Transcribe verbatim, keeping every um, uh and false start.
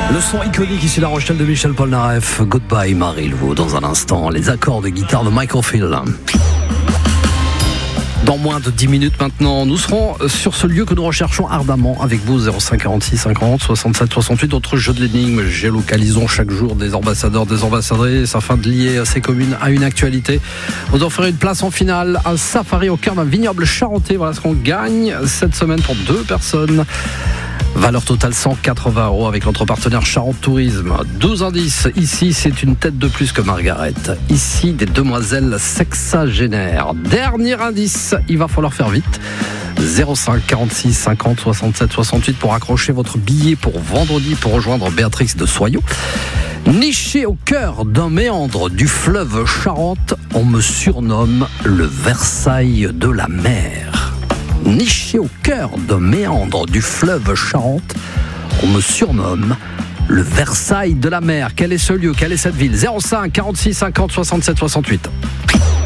Le son iconique ici La Rochelle de Michel Polnareff. Goodbye Marie-Lou. Dans un instant, les accords de guitare de Michael Field. Dans moins de dix minutes maintenant, nous serons sur ce lieu que nous recherchons ardemment avec vous. Zéro cinq quarante-six cinquante soixante-sept soixante-huit. D'autres jeux de l'énigme. Géolocalisons chaque jour des ambassadeurs, des ambassadrices afin de lier ces communes à une actualité. Vous offrez une place en finale, un safari au cœur d'un vignoble charentais. Voilà ce qu'on gagne cette semaine pour deux personnes. Valeur totale cent quatre-vingts euros avec notre partenaire Charente Tourisme. douze indices. Ici, c'est une tête de plus que Margaret. Ici, des demoiselles sexagénaires. Dernier indice, il va falloir faire vite. zéro cinq quarante-six cinquante soixante-sept soixante-huit pour accrocher votre billet pour vendredi pour rejoindre Béatrix de Soyaux. Niché au cœur d'un méandre du fleuve Charente, on me surnomme le Versailles de la mer. Niché au cœur d'un méandre du fleuve Charente, on me surnomme le Versailles de la mer. Quel est ce lieu? Quelle est cette ville? Zéro cinq quarante-six cinquante soixante-sept soixante-huit.